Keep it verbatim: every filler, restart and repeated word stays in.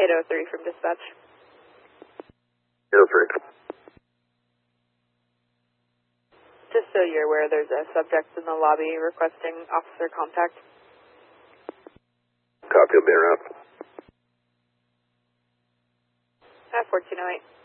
eight oh three from dispatch. eight oh three. Just so you're aware, there's a subject in the lobby requesting officer contact. Copy, will be around. At fourteen oh eight.